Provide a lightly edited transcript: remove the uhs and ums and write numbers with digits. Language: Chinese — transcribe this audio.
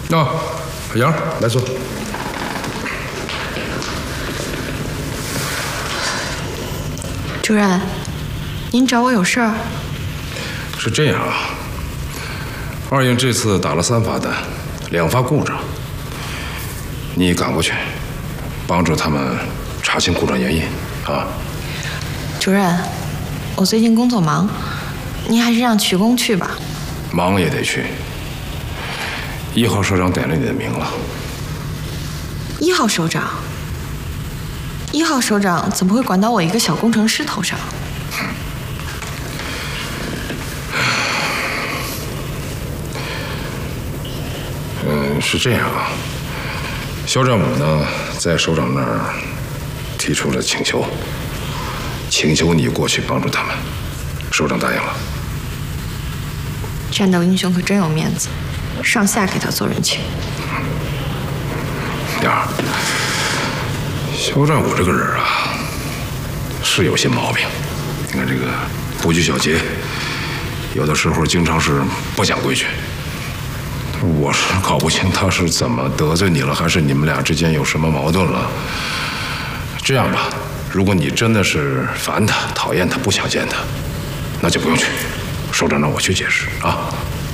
啊，杨，来坐。 主任，您找我有事儿？ 是这样啊，二营这次打了3发弹，2发故障，你赶过去，帮助他们查清故障原因啊。 主任，我最近工作忙，您还是让曲工去吧。 忙也得去。1号首长点了你的名了。 1号首长？1号首长怎么会管到我一个小工程师头上？ 是这样啊，肖战武呢在首长那儿提出了请求，请求你过去帮助他们，首长答应了。 战斗英雄可真有面子，上下给他做人情。 燕儿，肖战武这个人啊，是有些毛病。你看这个不拘小节，有的时候经常是不讲规矩。我是搞不清他是怎么得罪你了，还是你们俩之间有什么矛盾了。这样吧，如果你真的是烦他、讨厌他、不想见他，那就不用去，首长让我去解释啊。